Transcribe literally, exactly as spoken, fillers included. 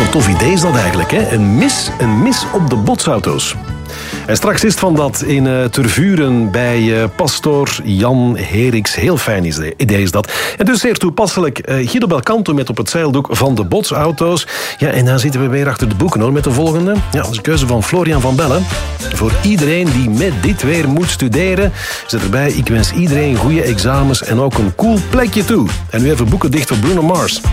een tof idee is dat eigenlijk, hè? Een mis, een mis op de botsauto's. En straks is het van dat in uh, Tervuren bij uh, pastoor Jan Heriks. Heel fijn idee is dat. En dus zeer toepasselijk. Uh, Guido Belcanto met op het zeildoek van de botsauto's. Ja, en dan zitten we weer achter de boeken hoor, met de volgende. Ja, dat is een keuze van Florian van Bellen. Voor iedereen die met dit weer moet studeren, zet erbij: ik wens iedereen goede examens en ook een cool plekje toe. En nu even boeken dicht voor Bruno Mars.